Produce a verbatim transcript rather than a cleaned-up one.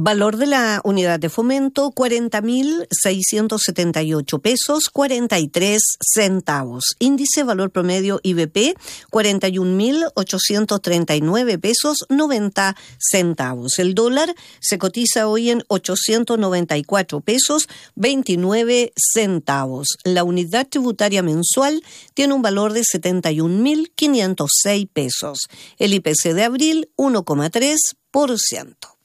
Valor de la unidad de fomento, cuarenta mil seiscientos setenta y ocho pesos, cuarenta y tres centavos. Índice valor promedio I B P, cuarenta y un mil ochocientos treinta y nueve pesos, noventa centavos. El dólar se cotiza hoy en ochocientos noventa y cuatro pesos, veintinueve centavos. La unidad tributaria mensual tiene un valor de setenta y un mil quinientos seis pesos. El I P C de abril, uno coma tres por ciento.